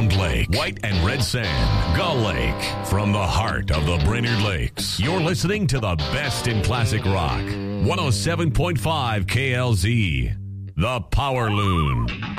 Round Lake, White and Red Sand, Gull Lake. From the heart of the Brainerd Lakes, you're listening to the best in classic rock. 107.5 KLZ, The Power Loon.